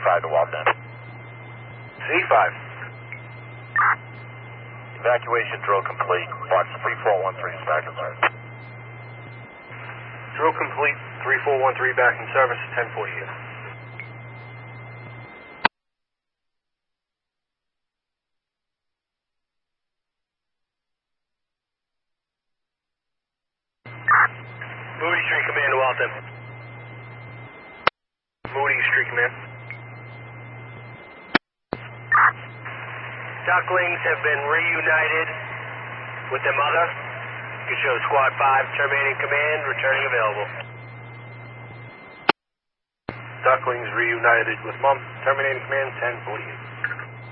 C5 to Walton. C5. Evacuation drill complete. Watch 3413 is back in service. Drill complete. 3413 back in service. 1048. Moody Street Command to Walton. Moody Street Command. Ducklings have been reunited with their mother. You can show Squad 5 terminating command, returning available. Ducklings reunited with mom, terminating command, 1048.